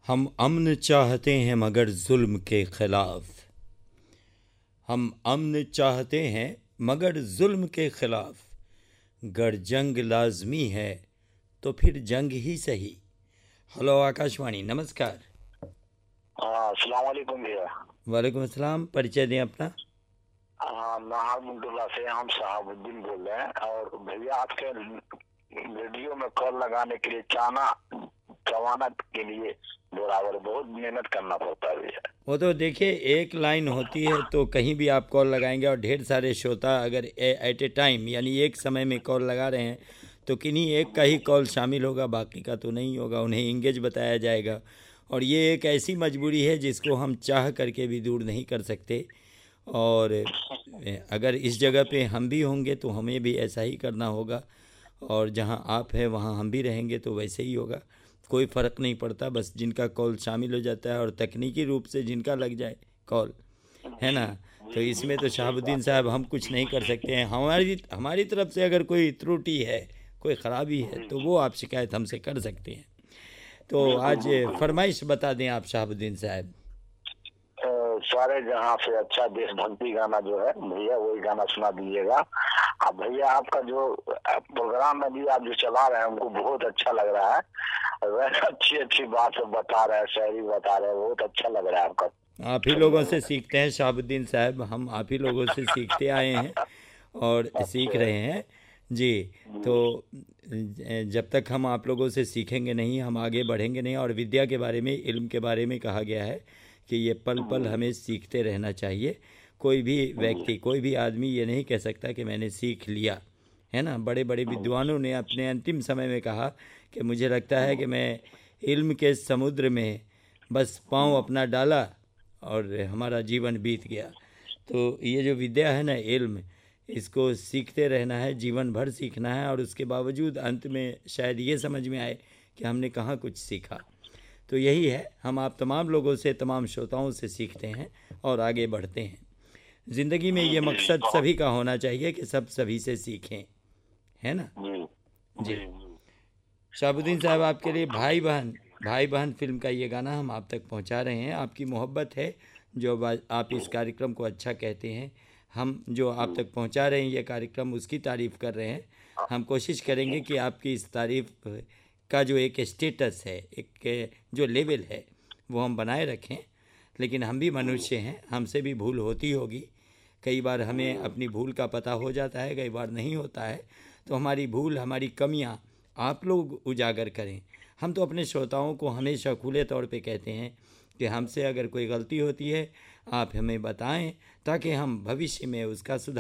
हम अमन चाहते हैं मगर जुल्म के खिलाफ। हम अमन चाहते हैं मगर जुल्म के खिलाफ। गर जंग लाजमी है तो फिर जंग ही सही। हेलो आकाशवाणी, नमस्कार। हाँ, अस्सलाम वालेकुम भैया। वालेकुम अस्सलाम। परिचय दें अपना। हाँ, नाहरमुंदुल्ला से हम शहाबुद्दीन बोल रहे हैं। और भैया आपके रेडियो में कॉल लगाने के लिए चवाना के लिए बराबर बहुत मेहनत करना पड़ता है भैया। वो तो देखिए, एक लाइन होती है तो कहीं भी आप कॉल लगाएंगे और ढेर सारे श्रोता अगर एट ए टाइम यानी एक समय में कॉल लगा रहे हैं तो किन्हीं एक का ही कॉल शामिल होगा, बाकी का तो नहीं होगा। उन्हें इंगेज बताया जाएगा और ये एक ऐसी मजबूरी है जिसको हम चाह करके भी दूर नहीं कर सकते। और अगर इस जगह पे हम भी होंगे तो हमें भी ऐसा ही करना होगा, और जहां आप हैं वहां हम भी रहेंगे तो वैसे ही होगा। कोई फ़र्क नहीं पड़ता, बस जिनका कॉल शामिल हो जाता है और तकनीकी रूप से जिनका लग जाए कॉल, है ना। तो जी जी, इसमें तो सही शहाबुद्दीन बात है। साहब हम कुछ नहीं कर सकते हैं। हमारी हमारी तरफ से अगर कोई त्रुटि है, कोई ख़राबी है जी तो जी, वो आप शिकायत हमसे कर सकते हैं। तो बिल्कुल आज बिल्कुल। फरमाइश बता दें आप शहाबुद्दीन साहब। सारे जहाँ से अच्छा देशभक्ति गाना जो है भैया वही गाना सुना दीजिएगा। अब भैया आपका जो प्रोग्राम में भी आप जो चला रहे हैं हमको बहुत अच्छा लग रहा है। वह अच्छी अच्छी बात सब बता रहे हैं, शायरी बता रहे हैं, बहुत अच्छा लग रहा है आपका आप ही सुनने लोगों में। से सीखते हैं शहाबुद्दीन साहब, हम आप ही लोगों से सीखते आए हैं और सीख अच्छा। रहे हैं जी। तो जी जब तक हम आप लोगों से सीखेंगे नहीं, हम आगे बढ़ेंगे नहीं। और विद्या के बारे में, इल्म के बारे में कहा गया है कि ये पल पल जी हमें सीखते रहना चाहिए। कोई भी जी व्यक्ति, कोई भी आदमी ये नहीं कह सकता कि मैंने सीख लिया, है ना। बड़े बड़े विद्वानों ने अपने अंतिम समय में कहा कि मुझे लगता है कि मैं इल्म के समुद्र में बस पाँव अपना डाला और हमारा जीवन बीत गया। तो ये जो विद्या है ना, इल्म, इसको सीखते रहना है, जीवन भर सीखना है, और उसके बावजूद अंत में शायद ये समझ में आए कि हमने कहाँ कुछ सीखा। तो यही है, हम आप तमाम लोगों से, तमाम श्रोताओं से सीखते हैं और आगे बढ़ते हैं। ज़िंदगी में ये जी, मकसद बहुत। सभी का होना चाहिए कि सब सभी से सीखें, है ना। जी जी जी। जी, शाहबुद्दीन साहब, आपके लिए बहुत। भाई बहन, भाई बहन फिल्म का ये गाना हम आप तक पहुंचा रहे हैं। आपकी मोहब्बत है जो आप इस कार्यक्रम को अच्छा कहते हैं। हम जो आप तक पहुंचा रहे हैं ये कार्यक्रम, उसकी तारीफ़ कर रहे हैं। हम कोशिश करेंगे कि आपकी इस तारीफ़ का जो एक स्टेटस है, एक जो लेवल है, वो हम बनाए रखें। लेकिन हम भी मनुष्य हैं, हमसे भी भूल होती होगी। कई बार हमें अपनी भूल का पता हो जाता है, कई बार नहीं होता है। तो हमारी भूल, हमारी कमियां आप लोग उजागर करें। हम तो अपने श्रोताओं को हमेशा खुले तौर पे कहते हैं कि हमसे अगर कोई गलती होती है आप हमें बताएं ताकि हम भविष्य में उसका सुधार